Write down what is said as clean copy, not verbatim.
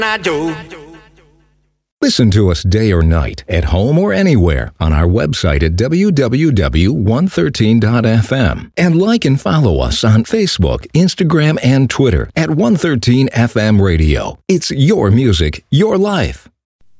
I do. Listen to us day or night, at home or anywhere, on our website at www.113.fm. And like and follow us on Facebook, Instagram, and Twitter at 113FM Radio. It's your music, your life.